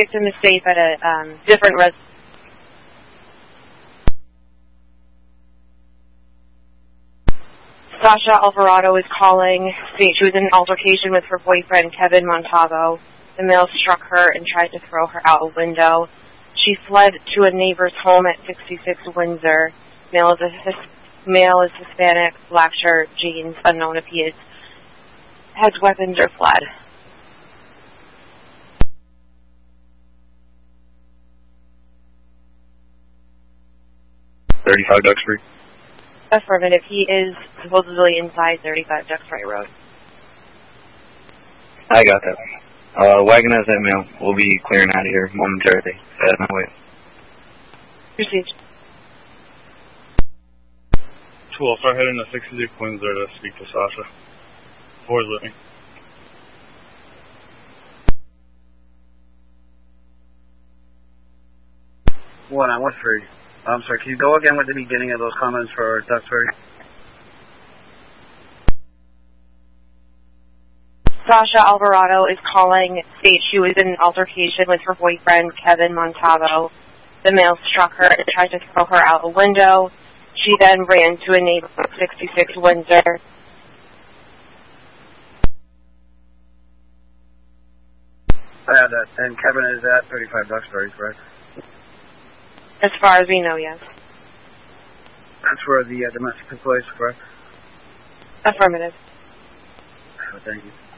victim is safe at a different residence. Sasha Alvarado is calling. She was in an altercation with her boyfriend, Kevin Montalvo. The male struck her and tried to throw her out a window. She fled to a neighbor's home at 66 Windsor. Male is Hispanic, black shirt, jeans, unknown if he has weapons or fled. .35 Duxbury. Affirmative. He is supposedly inside 35 Duxbury Road. I got that. Wagon has that male. We'll be clearing out of here momentarily. Out of my way. Received. 12, start heading to 66 Windsor to speak to Sasha. 4 is with me. One on Woodford. I'm sorry, can you go again with the beginning of those comments for Duxbury? Sasha Alvarado is calling. States she was in an altercation with her boyfriend, Kevin Montalvo. The male struck her and tried to throw her out a window. She then ran to a neighbor at 66 Windsor. I have that. And Kevin is at 35 Duxbury, correct? As far as we know, yes. That's where the domestic took place, correct? Affirmative. Thank you.